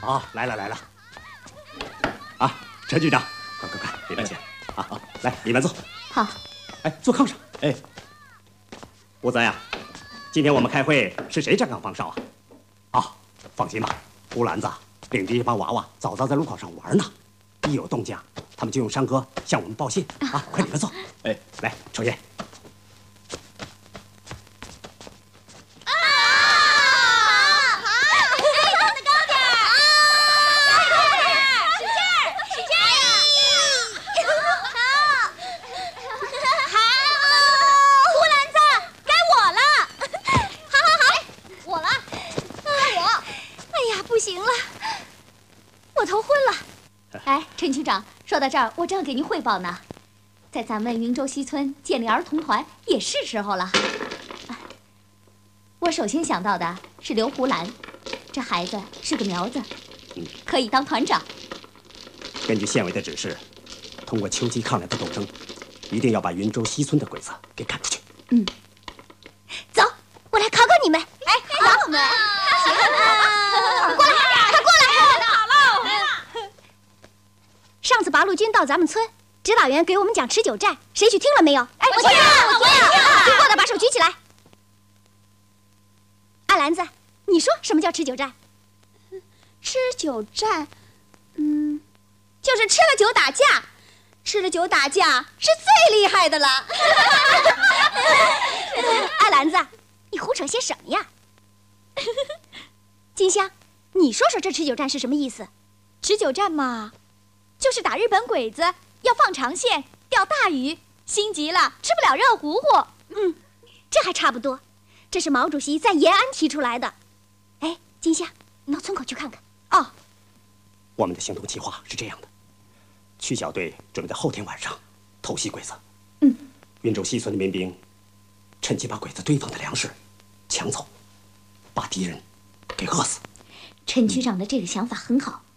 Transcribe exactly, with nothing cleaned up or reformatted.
好，来了来了。啊，陈局长，快快快，里面请。啊啊，来，里面坐。 好。 哎，坐炕上。哎，吴泽呀，今天我们开会是谁站岗放哨啊？啊，放心吧，胡兰子领着一帮娃娃早早在路口上玩呢，一有动静，他们就用山歌向我们报信啊！快里面坐。哎，来，抽烟。 陈区长，说到这儿，我正要给您汇报呢，在咱们云州西村建立儿童团也是时候了。我首先想到的是刘胡兰，这孩子是个苗子，嗯，可以当团长。 根据县委的指示，通过秋季抗战的斗争，一定要把云州西村的鬼子给赶出去。 嗯，走，我来考考你们。哎，考我们。行啊，过来，快过来！好了。 上次八路军到咱们村，指导员给我们讲持久战，谁去听了没有？ 哎，我听了，我听了。 听过的把手举起来。阿兰子，你说什么叫持久战？ 持久战，嗯，就是吃了酒打架，吃了酒打架是最厉害的了。 阿兰子，你胡扯些什么呀？金香，你说说这持久战是什么意思？ 持久战嘛。 就是打日本鬼子，要放长线，钓大鱼，心急了吃不了热糊糊。 嗯，这还差不多。这是毛主席在延安提出来的。哎，金香，你到村口去看看。 哦， 我们的行动计划是这样的：区小队准备在后天晚上偷袭鬼子。 嗯， 云州西村的民兵趁机把鬼子堆放的粮食抢走，把敌人给饿死。 陈局长的这个想法很好。